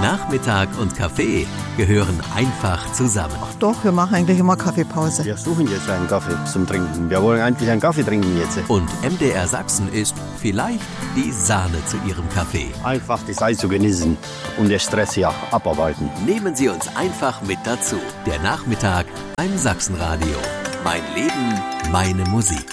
Nachmittag und Kaffee gehören einfach zusammen. Ach doch, wir machen eigentlich immer Kaffeepause. Wir suchen jetzt einen Kaffee zum Trinken. Wir wollen eigentlich einen Kaffee trinken jetzt. Und MDR Sachsen ist vielleicht die Sahne zu Ihrem Kaffee. Einfach die Zeit zu genießen und den Stress hier abarbeiten. Nehmen Sie uns einfach mit dazu. Der Nachmittag beim Sachsenradio. Mein Leben, meine Musik.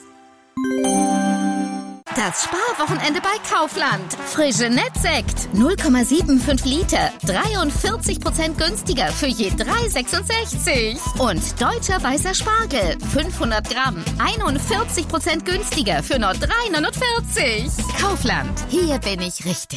Das Sparwochenende bei Kaufland. Frische Nettsekt 0,75 Liter, 43% günstiger für je 3,66. Und deutscher weißer Spargel 500 Gramm, 41% günstiger für nur 3,49. Kaufland, hier bin ich richtig.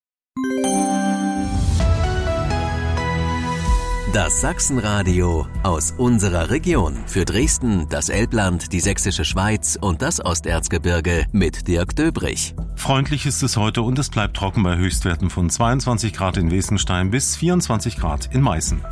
Das Sachsenradio aus unserer Region. Für Dresden, das Elbland, die Sächsische Schweiz und das Osterzgebirge mit Dirk Döbrich. Freundlich ist es heute und es bleibt trocken bei Höchstwerten von 22 Grad in Wesenstein bis 24 Grad in Meißen.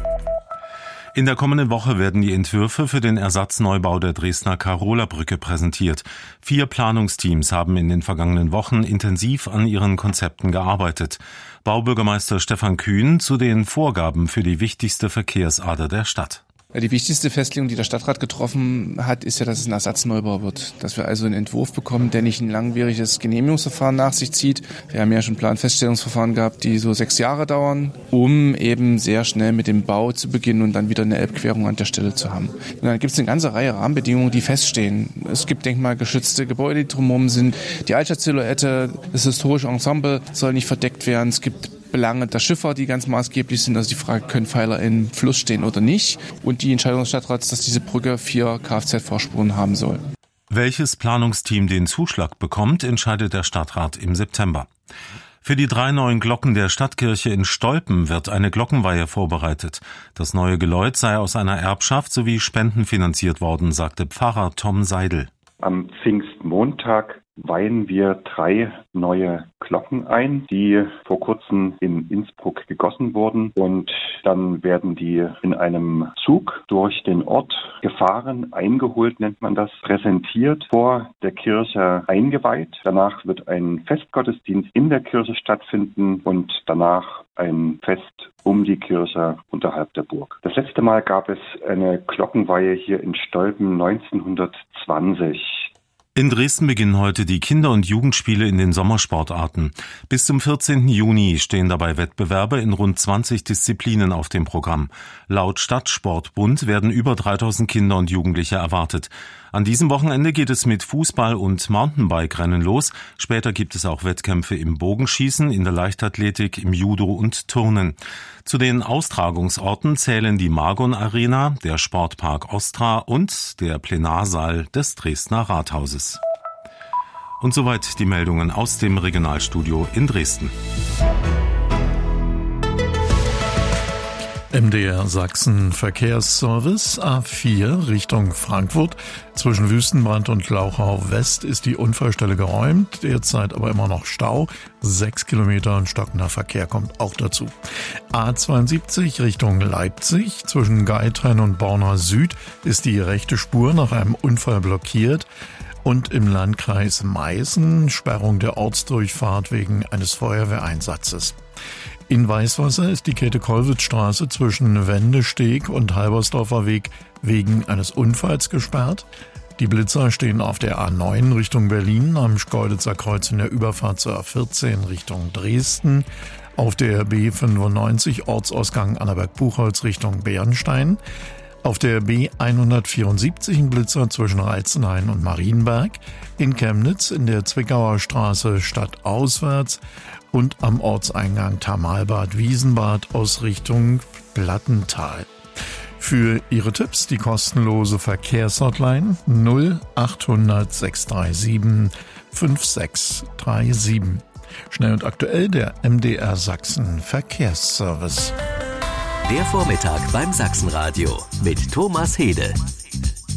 In der kommenden Woche werden die Entwürfe für den Ersatzneubau der Dresdner Karola-Brücke präsentiert. 4 Planungsteams haben in den vergangenen Wochen intensiv an ihren Konzepten gearbeitet. Baubürgermeister Stefan Kühn zu den Vorgaben für die wichtigste Verkehrsader der Stadt. Die wichtigste Festlegung, die der Stadtrat getroffen hat, ist ja, dass es ein Ersatzneubau wird. Dass wir also einen Entwurf bekommen, der nicht ein langwieriges Genehmigungsverfahren nach sich zieht. Wir haben ja schon Planfeststellungsverfahren gehabt, die so 6 Jahre dauern, um eben sehr schnell mit dem Bau zu beginnen und dann wieder eine Elbquerung an der Stelle zu haben. Und dann gibt es eine ganze Reihe Rahmenbedingungen, die feststehen. Es gibt denkmalgeschützte Gebäude, die drumherum sind. Die Altstadtsilhouette, das historische Ensemble soll nicht verdeckt werden. Es gibt Belange der Schifffahrt, die ganz maßgeblich sind. Also die Frage, können Pfeiler im Fluss stehen oder nicht? Und die Entscheidung des Stadtrats, dass diese Brücke 4 Kfz-Fahrspuren haben soll. Welches Planungsteam den Zuschlag bekommt, entscheidet der Stadtrat im September. Für die 3 neuen Glocken der Stadtkirche in Stolpen wird eine Glockenweihe vorbereitet. Das neue Geläut sei aus einer Erbschaft sowie Spenden finanziert worden, sagte Pfarrer Tom Seidel. Am Pfingstmontag weihen wir 3 neue Glocken ein, die vor kurzem in Innsbruck gegossen wurden, und dann werden die in einem Zug durch den Ort gefahren, eingeholt nennt man das, präsentiert, vor der Kirche eingeweiht. Danach wird ein Festgottesdienst in der Kirche stattfinden und danach ein Fest um die Kirche unterhalb der Burg. Das letzte Mal gab es eine Glockenweihe hier in Stolpen 1920. In Dresden beginnen heute die Kinder- und Jugendspiele in den Sommersportarten. Bis zum 14. Juni stehen dabei Wettbewerbe in rund 20 Disziplinen auf dem Programm. Laut Stadtsportbund werden über 3000 Kinder und Jugendliche erwartet. An diesem Wochenende geht es mit Fußball- und Mountainbike-Rennen los. Später gibt es auch Wettkämpfe im Bogenschießen, in der Leichtathletik, im Judo und Turnen. Zu den Austragungsorten zählen die Margon Arena, der Sportpark Ostra und der Plenarsaal des Dresdner Rathauses. Und soweit die Meldungen aus dem Regionalstudio in Dresden. MDR Sachsen Verkehrsservice A4 Richtung Frankfurt. Zwischen Wüstenbrand und Glauchau West ist die Unfallstelle geräumt, derzeit aber immer noch Stau. 6 Kilometer und stockender Verkehr kommt auch dazu. A72 Richtung Leipzig. Zwischen Geithain und Borna Süd ist die rechte Spur nach einem Unfall blockiert. Und im Landkreis Meißen Sperrung der Ortsdurchfahrt wegen eines Feuerwehreinsatzes. In Weißwasser ist die Käthe-Kollwitz-Straße zwischen Wendesteg und Halbersdorfer Weg wegen eines Unfalls gesperrt. Die Blitzer stehen auf der A9 Richtung Berlin, am Schkeuditzer Kreuz in der Überfahrt zur A14 Richtung Dresden. Auf der B95 Ortsausgang Annaberg-Buchholz Richtung Bernstein. Auf der B174 ein Blitzer zwischen Reitzenhain und Marienberg. In Chemnitz in der Zwickauer Straße stadtauswärts. Und am Ortseingang Thermalbad-Wiesenbad aus Richtung Plattental. Für Ihre Tipps die kostenlose Verkehrshotline 0800 637 5637. Schnell und aktuell der MDR Sachsen Verkehrsservice. Der Vormittag beim Sachsenradio mit Thomas Hede.